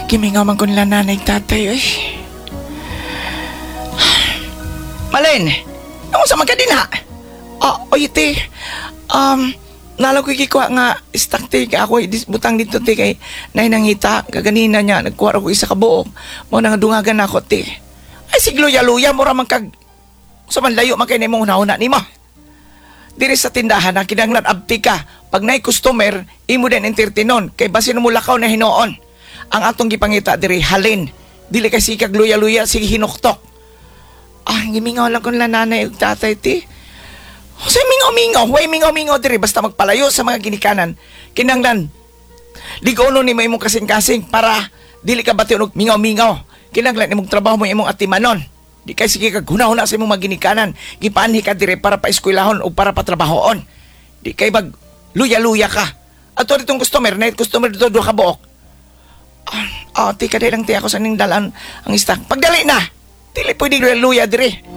Gimingaw man ko nila nanay tatay eh. Malin, ano sa magkadina? Oy te, nalaw ko kikuha nga stock te, ako butang dito te kay nainangita, kaganina niya, nagkuha ko isa ka buok, mo nang dungagan ako te. Ay sigluya-luya, mura man kag, sa manlayo man kayo na mong una-una ni mo. Diri sa tindahan na kinanglan abti ka, pag na'y customer, imo din entertainon, kay basin mo lakaw na hinoon. Ang atong gipangita diri halin, dili kay sikag luya-luya, sige hinuktok. Gimingaw lang ko nila nanay ug tatay ti. Sa mingaw-mingaw, way mingaw-mingaw diri basta magpalayo sa mga ginikanan. Kinanglan, ligono ni may imong kasing-kasing para dili ka bati og mingaw-mingaw. Kinanglan imong trabaho mo imong atimanon. Di kay sige kag hunahuna sa imong mga ginikanan. Gipanhi ka diri para pa-eskwelahon o para patrabahoon. Di kay bag luya-luya ka. Ato ditong customer, night customer dito duha ka buok. Ti kadai lang ti ako sa ning dalan ang stock. Pagdali na. Dili pwede luya diri.